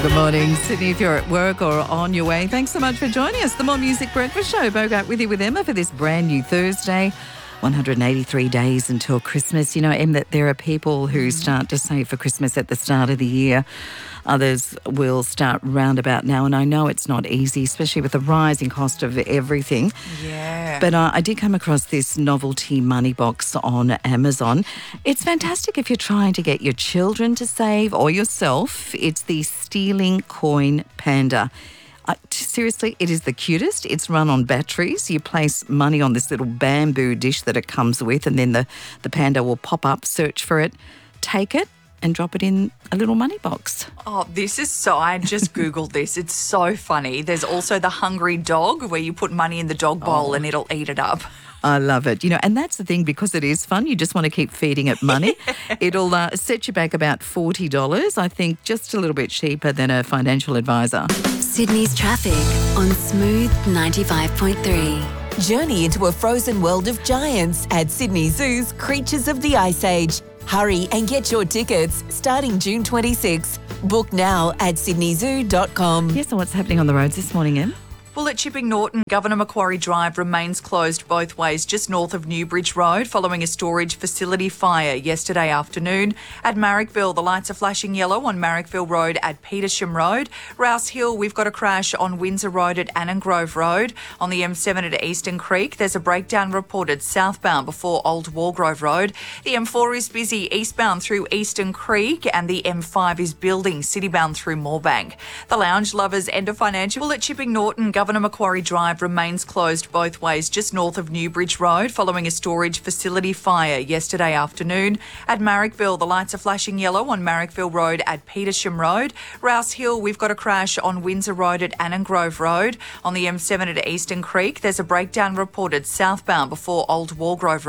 Good morning, Sydney, if you're at work or on your way. Thanks so much for joining us. The More Music Breakfast Show. Bogart with you with Emma for this brand new Thursday. 183 days until Christmas. You know, Em, that there are people who start to save for Christmas at the start of the year. Others will start round about now. And I know it's not easy, especially with the rising cost of everything. Yeah. But I did come across this novelty money box on Amazon. It's fantastic if you're trying to get your children to save or yourself. It's the Stealing Coin Panda. Seriously, it is the cutest. It's run on batteries. You place money on this little bamboo dish that it comes with, and then the panda will pop up, search for it, take it, and drop it in a little money box. Oh, this is so... I just Googled this. It's so funny. There's also the hungry dog where you put money in the dog bowl and it'll eat it up. I love it. You know, and that's the thing, because it is fun, you just want to keep feeding it money. It'll set you back about $40, I think, just a little bit cheaper than a financial advisor. Sydney's traffic on Smooth 95.3. Journey into a frozen world of giants at Sydney Zoo's Creatures of the Ice Age. Hurry and get your tickets starting June 26. Book now at sydneyzoo.com. Yes, so what's happening on the roads this morning, Em? Well, at Chipping Norton, Governor Macquarie Drive remains closed both ways just north of Newbridge Road following a storage facility fire yesterday afternoon. At Marrickville, the lights are flashing yellow on Marrickville Road at Petersham Road. Rouse Hill, we've got a crash on Windsor Road at Annangrove Road. On the M7 at Eastern Creek, there's a breakdown reported southbound before Old Walgrove Road. The M4 is busy eastbound through Eastern Creek, and the M5 is building citybound through Moorebank. The Lounge Lovers end of financial at Chipping Norton, Governor Macquarie Drive remains closed both ways just north of Newbridge Road following a storage facility fire yesterday afternoon. At Marrickville, the lights are flashing yellow on Marrickville Road at Petersham Road. Rouse Hill, we've got a crash on Windsor Road at Annangrove Road. On the M7 at Eastern Creek, there's a breakdown reported southbound before Old Walgrove Road.